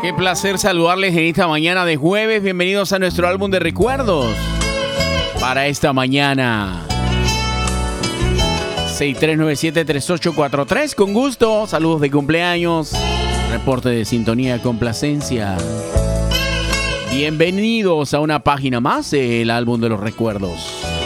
Qué placer saludarles en esta mañana de jueves. Bienvenidos a nuestro álbum de recuerdos para esta mañana. 6397-3843. Con gusto. Saludos de cumpleaños. Reporte de sintonía, complacencia. Bienvenidos a una página más del álbum de los recuerdos.